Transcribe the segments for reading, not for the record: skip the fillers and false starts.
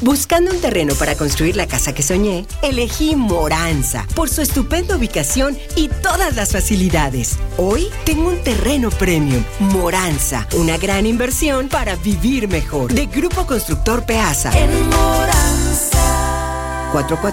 Buscando un terreno para construir la casa que soñé, elegí Moranza por su estupenda ubicación y todas las facilidades. Hoy tengo un terreno premium. Moranza, una gran inversión para vivir mejor. De Grupo Constructor Peasa. En Moranza.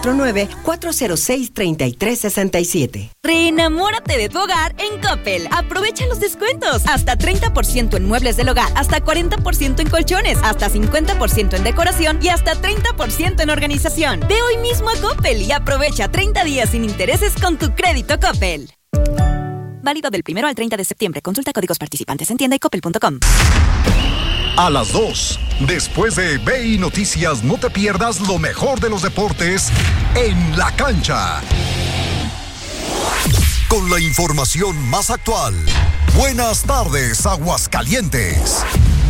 449-406-3367. Reenamórate de tu hogar en Coppel. Aprovecha los descuentos. Hasta 30% en muebles del hogar, hasta 40% en colchones, hasta 50% en decoración y hasta 30% en organización. Ve hoy mismo a Coppel y aprovecha 30 días sin intereses con tu crédito Coppel. Válido del 1 al 30 de septiembre. Consulta códigos participantes en tienda y coppel.com. A las 2, después de BI Noticias, no te pierdas lo mejor de los deportes en la cancha. Con la información más actual. Buenas tardes, Aguascalientes.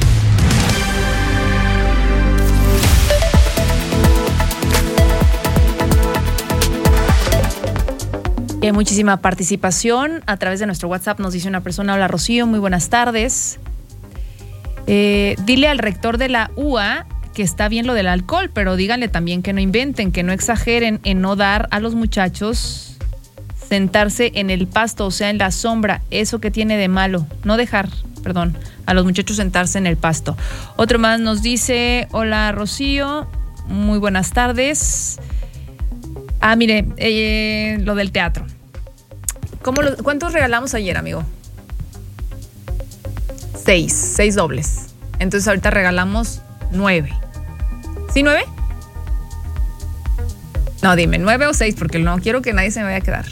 Hay muchísima participación a través de nuestro WhatsApp. Nos dice una persona: hola Rocío, muy buenas tardes. Dile al rector de la UA que está bien lo del alcohol, pero díganle también que no inventen, que no exageren en no dar a los muchachos sentarse en el pasto, o sea, en la sombra. Eso que tiene de malo, no dejar, a los muchachos sentarse en el pasto. Otro más nos dice: hola Rocío, muy buenas tardes. Mire, lo del teatro. ¿Cuántos regalamos ayer, amigo? 6 dobles. Entonces ahorita regalamos 9. ¿Sí, 9? No, dime, 9 o 6, porque no quiero que nadie se me vaya a quedar.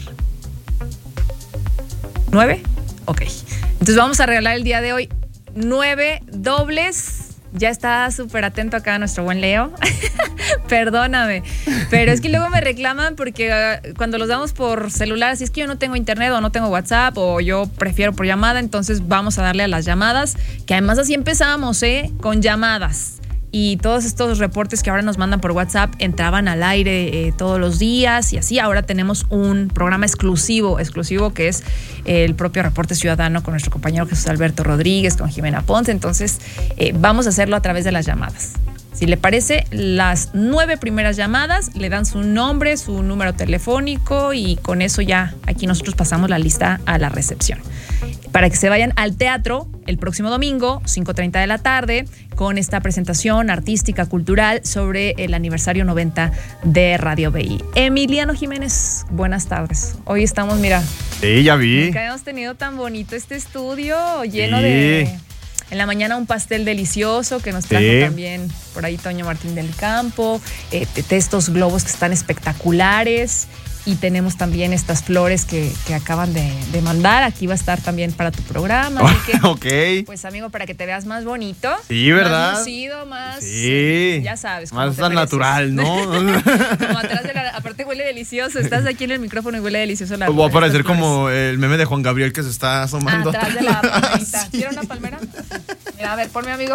¿9? Ok. Entonces vamos a regalar el día de hoy 9 dobles. Ya está súper atento acá nuestro buen Leo. Perdóname. Pero es que luego me reclaman porque cuando los damos por celular, si es que yo no tengo internet o no tengo WhatsApp o yo prefiero por llamada, entonces vamos a darle a las llamadas, que además así empezamos, con llamadas. Y todos estos reportes que ahora nos mandan por WhatsApp entraban al aire todos los días y así. Ahora tenemos un programa exclusivo que es el propio Reporte Ciudadano con nuestro compañero Jesús Alberto Rodríguez, con Jimena Ponce. Entonces vamos a hacerlo a través de las llamadas. Si le parece, las 9 primeras llamadas le dan su nombre, su número telefónico y con eso ya aquí nosotros pasamos la lista a la recepción. Para que se vayan al teatro el próximo domingo, 5:30 de la tarde, con esta presentación artística, cultural sobre el aniversario 90 de Radio BI. Emiliano Jiménez, buenas tardes. Hoy estamos, mira. Sí, ya vi. Nunca hemos tenido tan bonito este estudio, lleno de... En la mañana un pastel delicioso que nos trajo también por ahí Toño Martín del Campo, estos globos que están espectaculares. Y tenemos también estas flores que acaban de mandar. Aquí va a estar también para tu programa. Ok. Pues, amigo, para que te veas más bonito. Sí, ¿verdad? Más lucido, más... Sí. Ya sabes. Más tan natural, ¿no? Como atrás de la... Aparte huele delicioso. Estás aquí en el micrófono y huele delicioso. Va a parecer como el meme de Juan Gabriel que se está asomando. Atrás de la palmerita. Sí. ¿Quiero una palmera? Mira, a ver, ponme, amigo.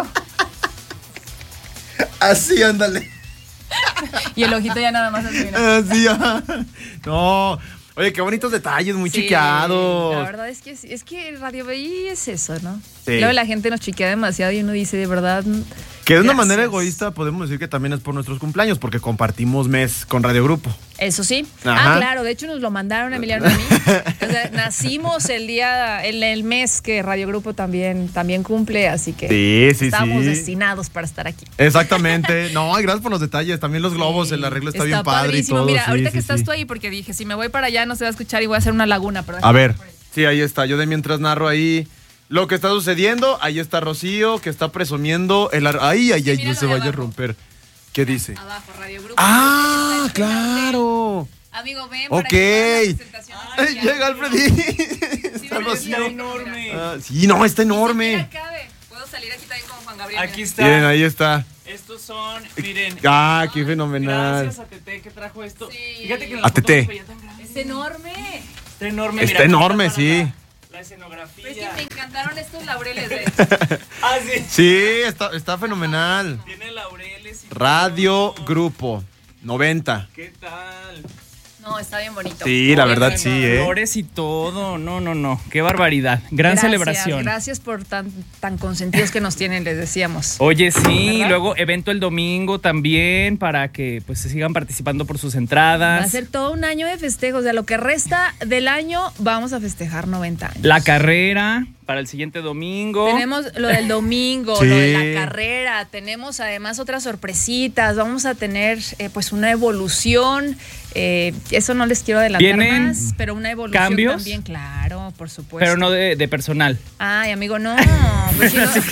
Así, ándale. Y el ojito ya nada más así, ¿no? Así, ya. No. Oye, qué bonitos detalles, muy chiqueados. La verdad es que Radio BI es eso, ¿no? Sí. Luego la gente nos chiquea demasiado y uno dice, de verdad... Que de una manera egoísta podemos decir que también es por nuestros cumpleaños, porque compartimos mes con Radio Grupo. Eso sí. Ajá. Claro, de hecho nos lo mandaron Emiliano y a mí. O sea, nacimos el mes que Radio Grupo también cumple, así que estamos destinados para estar aquí. Exactamente. No, gracias por los detalles. También los globos, el arreglo está bien padre padrísimo. Y todo. Mira, ahorita que estás tú ahí, porque dije, si me voy para allá no se va a escuchar y voy a hacer una laguna. Pero a ver, sí, ahí está. Yo de mientras narro ahí lo que está sucediendo. Ahí está Rocío, que está presumiendo el... Ay, no se vaya a romper. ¿Qué dice? Abajo, Radio Grupo. ¡Ah, claro! Amigo, ven para que llega Alfredí. Sí, está enorme. Sí, no, está enorme. Puedo salir aquí también con Juan Gabriel. Aquí está. Miren, ahí está. Estos son, miren. Qué fenomenal. Gracias a Tete que trajo esto. Sí. Fíjate que a Tete. Es enorme. Está enorme. Está enorme, sí. La escenografía. Pero es que me encantaron estos laureles de... Sí. Sí, está fenomenal. Tiene laureles. Y Radio Grupo 90. ¿Qué tal? No, está bien bonito. Sí, la verdad sí, Flores y todo. No. Qué barbaridad. Gran celebración. Gracias por tan consentidos que nos tienen, les decíamos. Oye, sí, ¿verdad? luego evento el domingo también para que pues se sigan participando por sus entradas. Va a ser todo un año de festejos. De lo que resta del año, vamos a festejar 90 años. La carrera para el siguiente domingo. Tenemos lo del domingo, Sí. lo de la carrera. Tenemos además otras sorpresitas. Vamos a tener pues una evolución. Eso no les quiero adelantar ¿Vienen más, pero una evolución cambios? también, claro, por supuesto. Pero no de personal. Ay, amigo, no. Pues,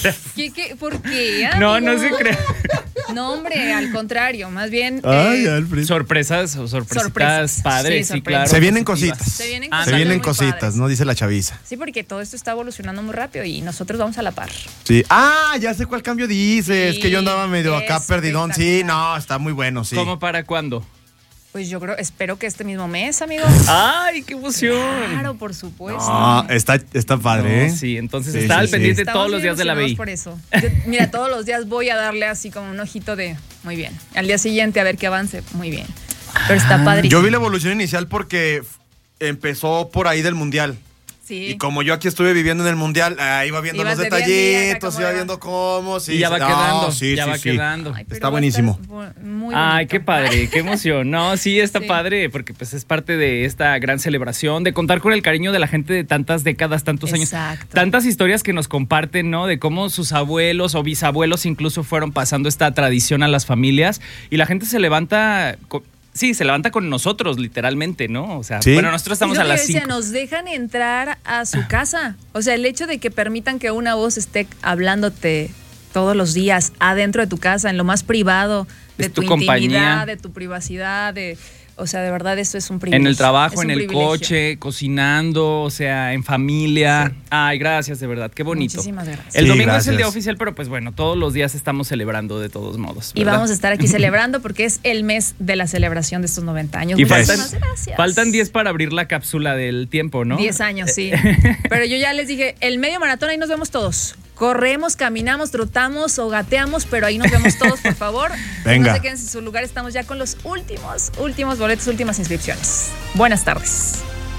¿Por qué? No, amigo? no se crea. No, hombre, al contrario, más bien. Alfred. Sorpresas o sorpresitas Sorpresas. padres, Sí, sí, sorpresas. claro. Se vienen positivas. cositas. Se vienen Ah, cosas Se vienen muy cositas, padres. ¿no? Dice la chaviza. Sí, porque todo esto está evolucionando muy rápido y nosotros vamos a la par. Sí. Ah, ya sé cuál cambio dices. Sí, Que yo andaba medio acá perdidón. Sí, espectacular. no, está muy bueno, sí. ¿Cómo para cuándo? Pues yo espero que este mismo mes, amigos. ¡Ay, qué emoción! Claro, por supuesto. No, está padre, ¿eh? No, sí, entonces Sí, está sí, al sí. pendiente Estamos todos los bien días de la BI. emocionados por eso. Mira, todos los días voy a darle así como un ojito de muy bien. Al día siguiente a ver qué avance, muy bien. Pero está padrísimo. Yo vi la evolución inicial porque empezó por ahí del Mundial. Sí. Y como yo aquí estuve viviendo en el Mundial, iba viendo Ibas los de día en día, detallitos, cómo iba va. viendo cómo. Sí, Y ya va no, quedando, sí, ya sí, va sí. quedando. Ay, pero Está va a buenísimo. estar muy Ay, bonito. qué padre, qué emoción. No, sí, está Sí. padre, porque pues es parte de esta gran celebración, de contar con el cariño de la gente de tantas décadas, tantos años. Exacto. Tantas historias que nos comparten, ¿no? De cómo sus abuelos o bisabuelos incluso fueron pasando esta tradición a las familias y la gente se levanta... se levanta con nosotros, literalmente, ¿no? O sea, Sí. bueno, nosotros estamos Es lo a que las yo decía, 5. nos dejan entrar a su casa. O sea, el hecho de que permitan que una voz esté hablándote todos los días adentro de tu casa, en lo más privado de Es tu tu compañía. intimidad, de tu privacidad, o sea, de verdad esto es un privilegio. En el Es trabajo, un en el privilegio. coche, cocinando, o sea, en familia. Sí. Ay, gracias, de verdad, qué bonito. Muchísimas gracias. El Sí, domingo es el gracias. día oficial, pero pues bueno, todos los días estamos celebrando de todos modos. Y ¿verdad? vamos a estar aquí celebrando porque es el mes de la celebración de estos 90 años. Y Muchísimas gracias. faltan 10 para abrir la cápsula del tiempo, ¿no? 10 años, sí. Pero yo ya les dije, el medio maratón ahí nos vemos todos. Corremos, caminamos, trotamos o gateamos, pero ahí nos vemos todos, por favor. Venga. No se queden en su lugar, estamos ya con los últimos boletos, últimas inscripciones. Buenas tardes.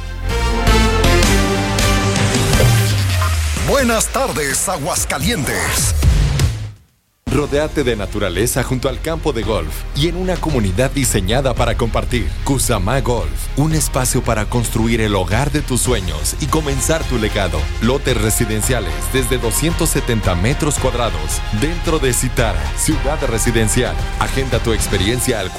Buenas tardes, Aguascalientes. Rodéate de naturaleza junto al campo de golf y en una comunidad diseñada para compartir. Cusamá Golf, un espacio para construir el hogar de tus sueños y comenzar tu legado. Lotes residenciales desde 270 metros cuadrados dentro de Citara, ciudad residencial. Agenda tu experiencia al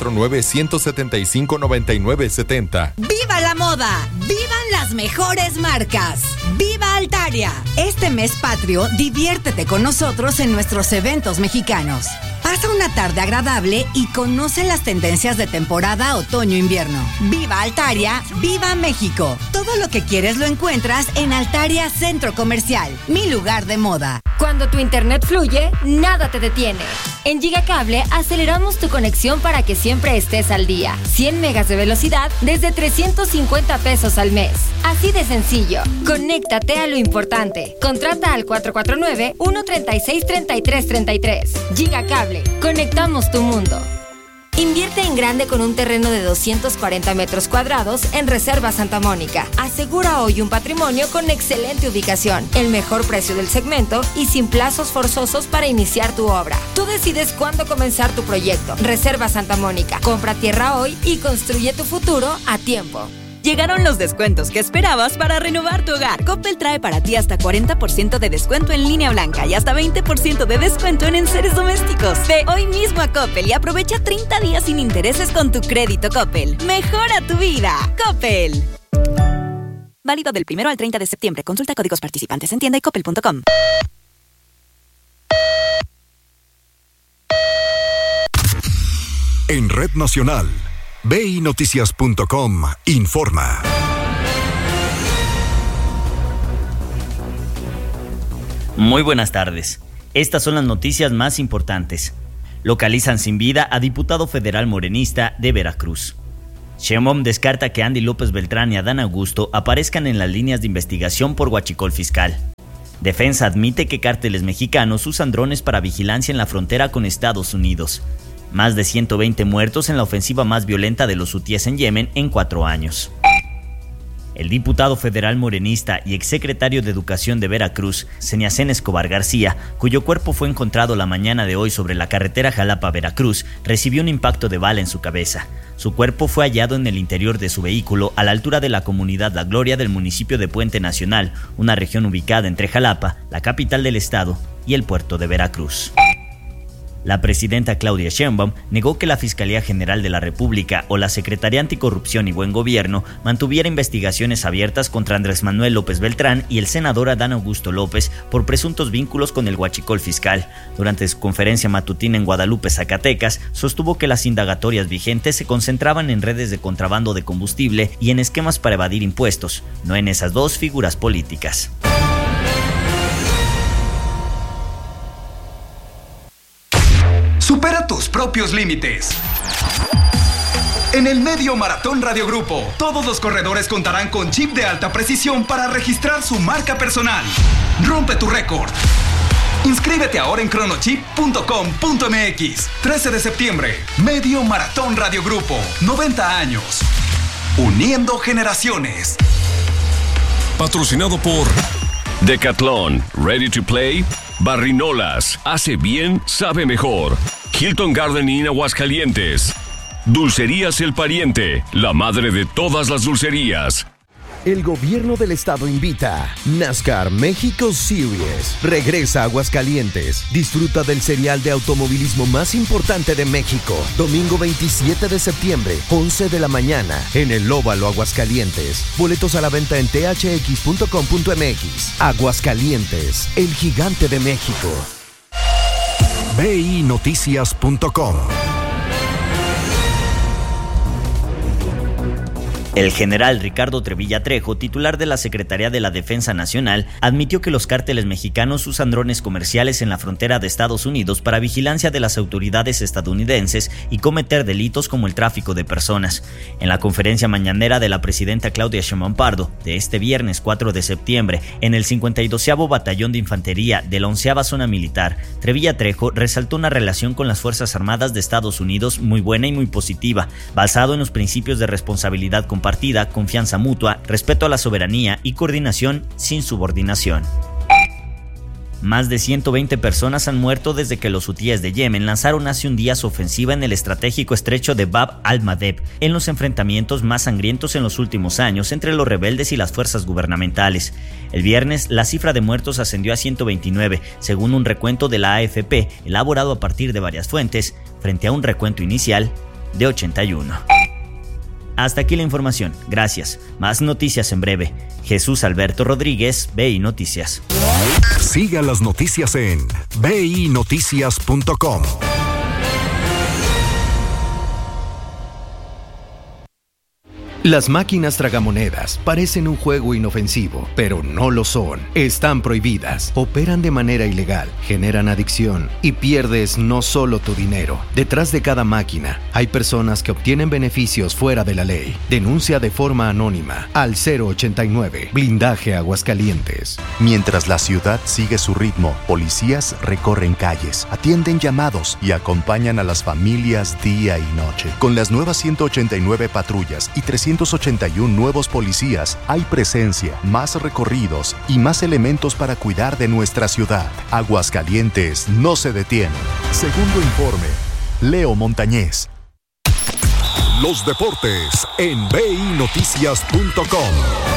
449-175-9970. ¡Viva la moda! ¡Vivan las mejores marcas! ¡Viva Altaria! Este mes patrio, diviértete con nosotros en nuestros eventos mexicanos. Pasa una tarde agradable y conoce las tendencias de temporada otoño-invierno. ¡Viva Altaria! ¡Viva México! Todo lo que quieres lo encuentras en Altaria Centro Comercial, mi lugar de moda. Cuando tu internet fluye, nada te detiene. En Gigacable aceleramos tu conexión para que siempre estés al día. 100 megas de velocidad desde 350 pesos al mes. Así de sencillo. Conéctate a lo importante. Contrata al 449-136-3333. Gigacable. Conectamos tu mundo. Invierte en grande con un terreno de 240 metros cuadrados en Reserva Santa Mónica. Asegura hoy un patrimonio con excelente ubicación, el mejor precio del segmento y sin plazos forzosos para iniciar tu obra. Tú decides cuándo comenzar tu proyecto. Reserva Santa Mónica. Compra tierra hoy y construye tu futuro a tiempo. Llegaron los descuentos que esperabas para renovar tu hogar. Coppel trae para ti hasta 40% de descuento en línea blanca y hasta 20% de descuento en enseres domésticos. Ve hoy mismo a Coppel y aprovecha 30 días sin intereses con tu crédito Coppel. Mejora tu vida. Coppel. Válido del 1 al 30 de septiembre. Consulta códigos participantes en tienda y coppel.com. En Red Nacional, BINoticias.com informa. Muy buenas tardes. Estas son las noticias más importantes. Localizan sin vida a diputado federal morenista de Veracruz. Sheinbaum descarta que Andy López Beltrán y Adán Augusto aparezcan en las líneas de investigación por huachicol fiscal. Defensa admite que cárteles mexicanos usan drones para vigilancia en la frontera con Estados Unidos. Más de 120 muertos en la ofensiva más violenta de los hutíes en Yemen en 4 años. El diputado federal morenista y exsecretario de Educación de Veracruz, Seniacén Escobar García, cuyo cuerpo fue encontrado la mañana de hoy sobre la carretera Jalapa-Veracruz, recibió un impacto de bala en su cabeza. Su cuerpo fue hallado en el interior de su vehículo a la altura de la comunidad La Gloria del municipio de Puente Nacional, una región ubicada entre Jalapa, la capital del estado, y el puerto de Veracruz. La presidenta Claudia Sheinbaum negó que la Fiscalía General de la República o la Secretaría Anticorrupción y Buen Gobierno mantuviera investigaciones abiertas contra Andrés Manuel López Beltrán y el senador Adán Augusto López por presuntos vínculos con el huachicol fiscal. Durante su conferencia matutina en Guadalupe, Zacatecas, sostuvo que las indagatorias vigentes se concentraban en redes de contrabando de combustible y en esquemas para evadir impuestos, no en esas dos figuras políticas. Supera tus propios límites. En el Medio Maratón Radio Grupo, todos los corredores contarán con chip de alta precisión para registrar su marca personal. Rompe tu récord. Inscríbete ahora en cronochip.com.mx. 13 de septiembre, Medio Maratón Radio Grupo. 90 años. Uniendo generaciones. Patrocinado por Decathlon, Ready to Play, Barrinolas, hace bien, sabe mejor. Hilton Garden Inn Aguascalientes. Dulcerías El Pariente, la madre de todas las dulcerías. El gobierno del estado invita. NASCAR México Series regresa a Aguascalientes. Disfruta del serial de automovilismo más importante de México. Domingo 27 de septiembre, 11 de la mañana, en el Óvalo Aguascalientes. Boletos a la venta en thx.com.mx. Aguascalientes, el gigante de México. BINoticias.com. El general Ricardo Trevilla Trejo, titular de la Secretaría de la Defensa Nacional, admitió que los cárteles mexicanos usan drones comerciales en la frontera de Estados Unidos para vigilancia de las autoridades estadounidenses y cometer delitos como el tráfico de personas. En la conferencia mañanera de la presidenta Claudia Sheinbaum Pardo, de este viernes 4 de septiembre, en el 52º Batallón de Infantería de la 11ª Zona Militar, Trevilla Trejo resaltó una relación con las Fuerzas Armadas de Estados Unidos muy buena y muy positiva, basado en los principios de responsabilidad compartida, confianza mutua, respeto a la soberanía y coordinación sin subordinación. Más de 120 personas han muerto desde que los hutíes de Yemen lanzaron hace un día su ofensiva en el estratégico estrecho de Bab al-Mandeb, en los enfrentamientos más sangrientos en los últimos años entre los rebeldes y las fuerzas gubernamentales. El viernes, la cifra de muertos ascendió a 129, según un recuento de la AFP, elaborado a partir de varias fuentes, frente a un recuento inicial de 81. Hasta aquí la información. Gracias. Más noticias en breve. Jesús Alberto Rodríguez, BI Noticias. Siga las noticias en BINoticias.com. Las máquinas tragamonedas parecen un juego inofensivo, pero no lo son. Están prohibidas, operan de manera ilegal, generan adicción y pierdes no solo tu dinero. Detrás de cada máquina hay personas que obtienen beneficios fuera de la ley. Denuncia de forma anónima al 089 Blindaje Aguascalientes. Mientras la ciudad sigue su ritmo, policías recorren calles, atienden llamados y acompañan a las familias día y noche. Con las nuevas 189 patrullas y 381 nuevos policías, hay presencia, más recorridos y más elementos para cuidar de nuestra ciudad. Aguascalientes no se detiene. Segundo informe, Leo Montañez. Los deportes en BINoticias.com.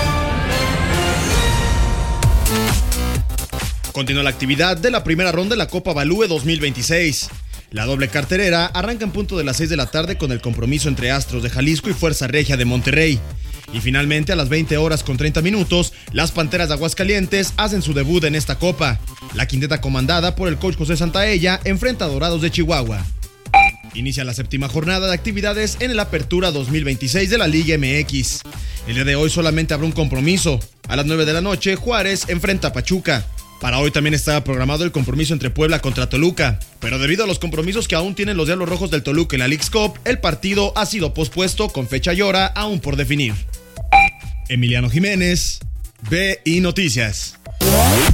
Continúa la actividad de la primera ronda de la Copa Balúe 2026. La doble carterera arranca en punto de las 6 de la tarde con el compromiso entre Astros de Jalisco y Fuerza Regia de Monterrey. Y finalmente a las 20 horas con 30 minutos, las Panteras de Aguascalientes hacen su debut en esta copa. La quinteta comandada por el coach José Santaella enfrenta a Dorados de Chihuahua. Inicia la séptima jornada de actividades en el Apertura 2026 de la Liga MX. El día de hoy solamente habrá un compromiso. A las 9 de la noche, Juárez enfrenta a Pachuca. Para hoy también estaba programado el compromiso entre Puebla contra Toluca, pero debido a los compromisos que aún tienen los Diablos Rojos del Toluca en la Leagues Cup, el partido ha sido pospuesto con fecha y hora aún por definir. Emiliano Jiménez, BI Noticias.